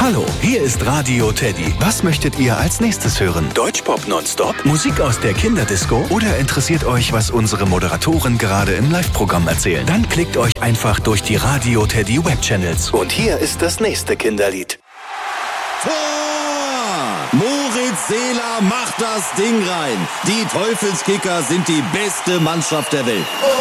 Hallo, hier ist Radio Teddy. Was möchtet ihr als nächstes hören? Deutschpop nonstop? Musik aus der Kinderdisco? Oder interessiert euch, was unsere Moderatoren gerade im Live-Programm erzählen? Dann klickt euch einfach durch die Radio Teddy Webchannels. Und hier ist das nächste Kinderlied. Tor! Moritz Seeler macht das Ding rein. Die Teufelskicker sind die beste Mannschaft der Welt.